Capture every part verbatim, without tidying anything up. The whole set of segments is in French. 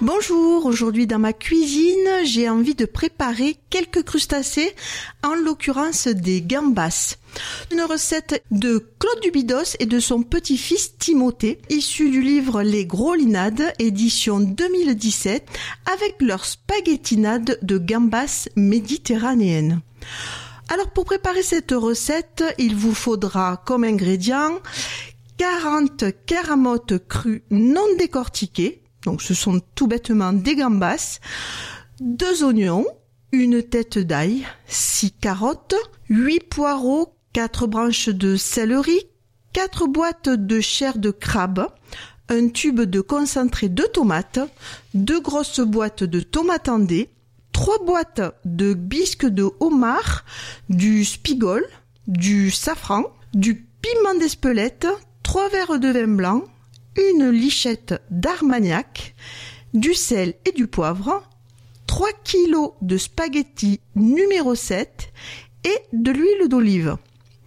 Bonjour, aujourd'hui dans ma cuisine, j'ai envie de préparer quelques crustacés, en l'occurrence des gambas. Une recette de Claude Dubidos et de son petit-fils Timothée, issue du livre Les Grolinades, édition deux mille dix-sept, avec leur spaghettinade de gambas méditerranéennes. Alors pour préparer cette recette, il vous faudra comme ingrédients quarante caramottes crues non décortiquées, donc ce sont tout bêtement des gambas, deux oignons, une tête d'ail, six carottes, huit poireaux, quatre branches de céleri, quatre boîtes de chair de crabe, un tube de concentré de tomates, deux grosses boîtes de tomates en dés, trois boîtes de bisques de homard, du spigol, du safran, du piment d'Espelette, trois verres de vin blanc, une lichette d'armagnac, du sel et du poivre, trois kilos de spaghettis numéro sept et de l'huile d'olive.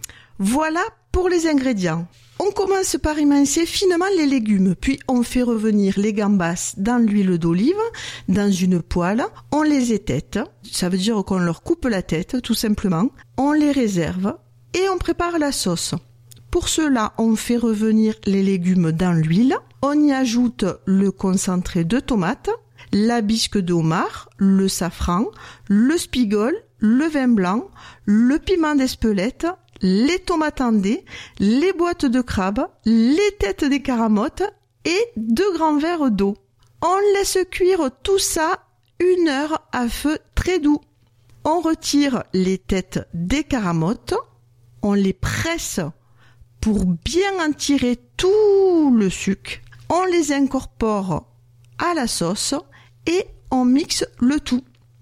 Voilà pour les ingrédients. On commence par émincer finement les légumes, puis on fait revenir les gambas dans l'huile d'olive, dans une poêle, on les étête, ça veut dire qu'on leur coupe la tête tout simplement, on les réserve et on prépare la sauce. Pour cela, on fait revenir les légumes dans l'huile, on y ajoute le concentré de tomate, la bisque de homard, le safran, le spigol, le vin blanc, le piment d'Espelette, les tomates en dés, les boîtes de crabe, les têtes des caramottes et deux grands verres d'eau. On laisse cuire tout ça une heure à feu très doux. On retire les têtes des caramottes, on les presse pour bien en tirer tout le sucre. On les incorpore à la sauce et on mixe le tout.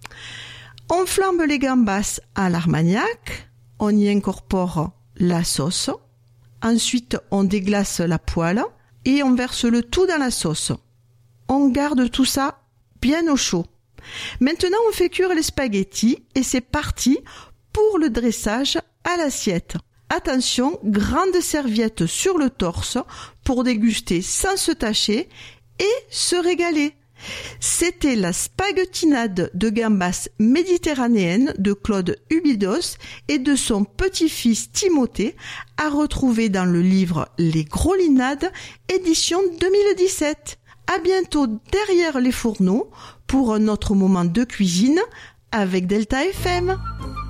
On flambe les gambas à l'armagnac, on y incorpore la sauce. Ensuite, on déglace la poêle et on verse le tout dans la sauce. On garde tout ça bien au chaud. Maintenant, on fait cuire les spaghettis et c'est parti pour le dressage à l'assiette. Attention, grande serviette sur le torse pour déguster sans se tacher et se régaler. C'était la spaghettinade de gambas méditerranéenne de Claude Dubidos et de son petit-fils Timothée, à retrouver dans le livre Les Grolinades, édition deux mille dix-sept. À bientôt derrière les fourneaux pour un autre moment de cuisine avec Delta F M.